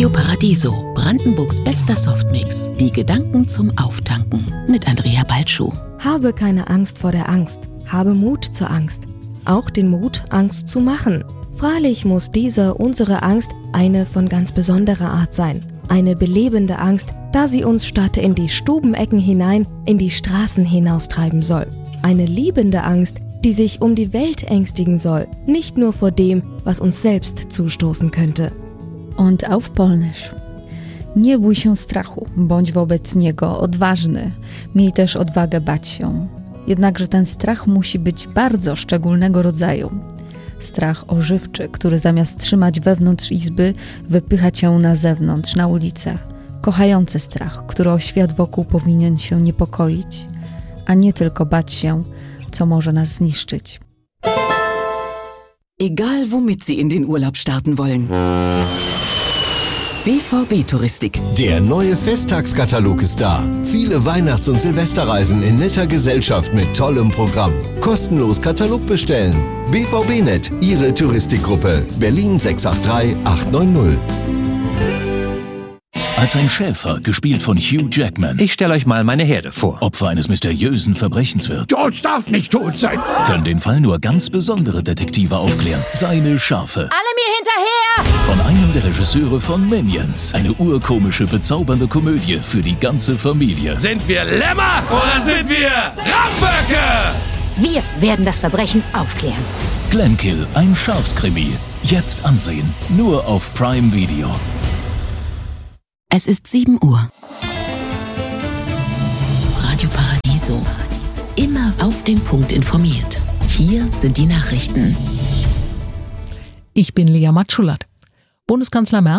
Radio Paradiso, Brandenburgs bester Softmix. Die Gedanken zum Auftanken mit Andrea Balschuh. Habe keine Angst vor der Angst. Habe Mut zur Angst. Auch den Mut, Angst zu machen. Freilich muss diese, unsere Angst, eine von ganz besonderer Art sein. Eine belebende Angst, da sie uns statt in die Stubenecken hinein, in die Straßen hinaustreiben soll. Eine liebende Angst, die sich um die Welt ängstigen soll, nicht nur vor dem, was uns selbst zustoßen könnte. Und auf Polnisch. Nie bój się strachu, bądź wobec niego odważny. Miej też odwagę bać się. Jednakże ten strach musi być bardzo szczególnego rodzaju. Strach ożywczy, który zamiast trzymać wewnątrz izby, wypycha cię na zewnątrz, na ulicę. Kochający strach, który o świat wokół powinien się niepokoić, a nie tylko bać się, co może nas zniszczyć. Egal womit Sie in den Urlaub starten wollen. BVB Touristik. Der neue Festtagskatalog ist da. Viele Weihnachts- und Silvesterreisen in netter Gesellschaft mit tollem Programm. Kostenlos Katalog bestellen. BVB-Net, Ihre Touristikgruppe. Berlin 683 890. Als ein Schäfer, gespielt von Hugh Jackman. Ich stelle euch mal meine Herde vor. Opfer eines mysteriösen Verbrechens wird. George darf nicht tot sein. Können den Fall nur ganz besondere Detektive aufklären. Seine Schafe. Alle mir hinterher! Von einem der Regisseure von Minions. Eine urkomische, bezaubernde Komödie für die ganze Familie. Sind wir Lämmer oder sind wir Ramböcke? Wir werden das Verbrechen aufklären. Glenkill, ein Schafskrimi. Jetzt ansehen. Nur auf Prime Video. Es ist 7 Uhr. Radio Paradiso. Immer auf den Punkt informiert. Hier sind die Nachrichten. Ich bin Lea Matschulat. Bundeskanzler Merz